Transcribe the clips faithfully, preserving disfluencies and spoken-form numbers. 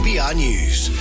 B R News.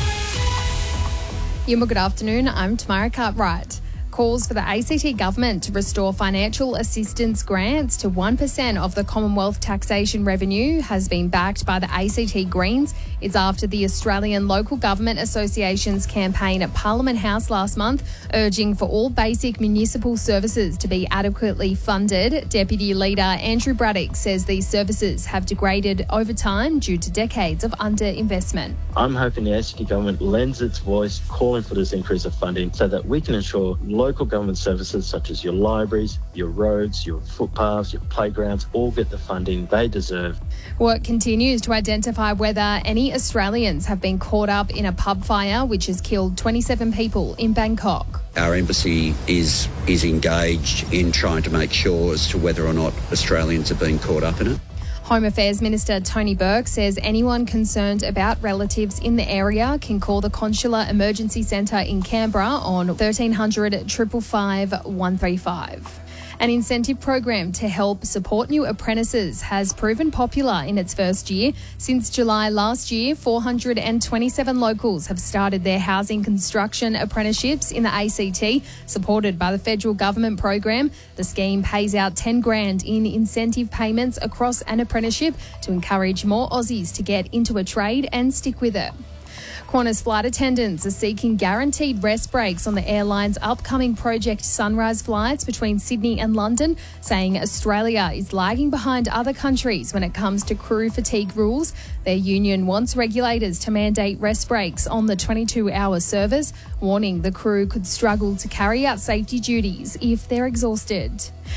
Yuma, good afternoon. I'm Tamara Cartwright. Calls for the A C T government to restore financial assistance grants to one percent of the Commonwealth taxation revenue has been backed by the A C T Greens. It's after the Australian Local Government Association's campaign at Parliament House last month, urging for all basic municipal services to be adequately funded. Deputy Leader Andrew Braddock says these services have degraded over time due to decades of underinvestment. I'm hoping the A C T government lends its voice calling for this increase of funding so that we can ensure local government services such as your libraries, your roads, your footpaths, your playgrounds all get the funding they deserve. Work continues to identify whether any Australians have been caught up in a pub fire which has killed twenty-seven people in Bangkok. Our embassy is is engaged in trying to make sure as to whether or not Australians have been caught up in it. Home Affairs Minister Tony Burke says anyone concerned about relatives in the area can call the Consular Emergency Centre in Canberra on thirteen hundred, five five five, one three five. An incentive program to help support new apprentices has proven popular in its first year. Since July last year, four hundred twenty-seven locals have started their housing construction apprenticeships in the A C T, supported by the federal government program. The scheme pays out ten grand in incentive payments across an apprenticeship to encourage more Aussies to get into a trade and stick with it. Qantas flight attendants are seeking guaranteed rest breaks on the airline's upcoming Project Sunrise flights between Sydney and London, saying Australia is lagging behind other countries when it comes to crew fatigue rules. Their union wants regulators to mandate rest breaks on the twenty-two hour service, warning the crew could struggle to carry out safety duties if they're exhausted.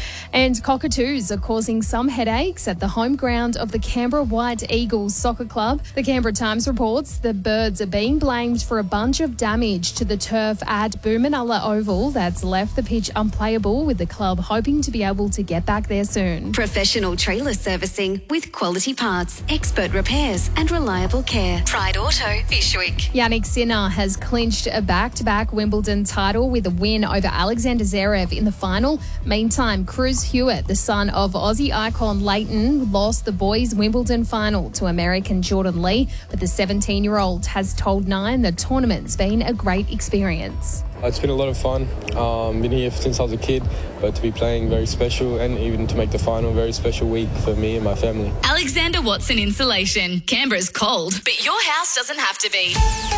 And cockatoos are causing some headaches at the home ground of the Canberra White Eagles Soccer Club. The Canberra Times reports the birds are being blamed for a bunch of damage to the turf at Boomanalla Oval that's left the pitch unplayable, with the club hoping to be able to get back there soon. Professional trailer servicing with quality parts, expert repairs and reliable care. Pride Auto, Bishwick. Yannick Sinner has clinched a back-to-back Wimbledon title with a win over Alexander Zverev in the final. Meantime, Cruz Hewitt, the son of Aussie icon Leighton, lost the boys' Wimbledon final to American Jordan Lee, but the seventeen-year-old has told Nine the tournament's been a great experience. It's been a lot of fun. Um, been here since I was a kid, but to be playing very special and even to make the final, very special week for me and my family. Alexander Watson Insulation. Canberra's cold, but your house doesn't have to be.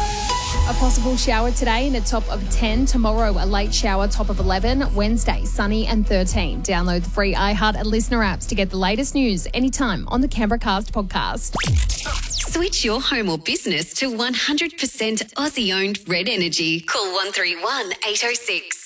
A possible shower today and a top of ten. Tomorrow, a late shower, top of eleven. Wednesday, sunny and thirteen. Download the free iHeart and Listener apps to get the latest news anytime on the Canberra Cast podcast. Switch your home or business to one hundred percent Aussie-owned Red Energy. Call one three one, eight oh six.